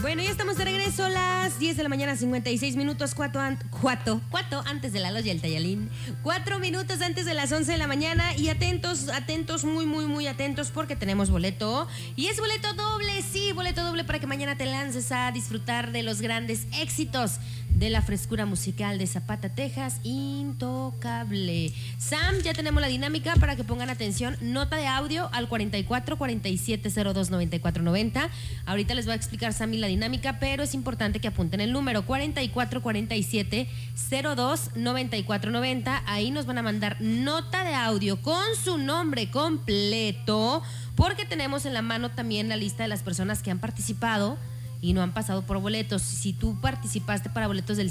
Bueno, ya estamos de regreso, las 10 de la mañana, 56 minutos, cuatro antes de la Loya y el Tayalín, 4 minutos antes de las 11 de la mañana. Y atentos, muy atentos, porque tenemos boleto. Y es boleto doble, sí, boleto doble para que mañana te lances a disfrutar de los grandes éxitos de la frescura musical de Zapata, Texas, Intocable. Sam, ya tenemos la dinámica para que pongan atención. Nota de audio al 44 47 02 94 90. Ahorita les voy a explicar, Sammy, la dinámica, pero es importante que apunten el número 44 47 02 94 90. Ahí nos van a mandar nota de audio con su nombre completo, porque tenemos en la mano también la lista de las personas que han participado y no han pasado por boletos. Si tú participaste para boletos del